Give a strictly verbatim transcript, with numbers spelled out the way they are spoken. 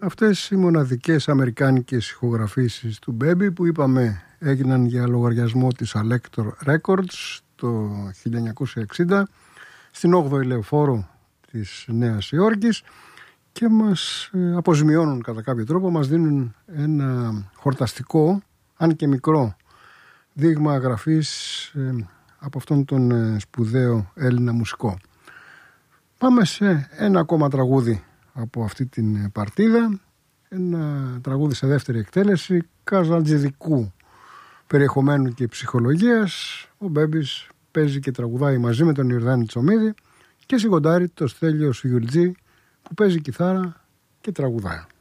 Αυτές οι μοναδικές αμερικάνικες ηχογραφήσεις του Baby που είπαμε έγιναν για λογαριασμό της Alector Records το χίλια εννιακόσια εξήντα στην όγδοη λεωφόρο της Νέας Υόρκης και μας αποζημιώνουν κατά κάποιο τρόπο, μας δίνουν ένα χορταστικό, αν και μικρό, δείγμα γραφής από αυτόν τον σπουδαίο Έλληνα μουσικό. Πάμε σε ένα ακόμα τραγούδι από αυτή την παρτίδα, ένα τραγούδι σε δεύτερη εκτέλεση καζαντζηδικού περιεχομένου και ψυχολογίας. Ο Μπέμπης παίζει και τραγουδάει μαζί με τον Ιορδάνη Τσομίδη και συγκοντάρει το Στέλιο Σιουλτζή που παίζει κιθάρα και τραγουδάει.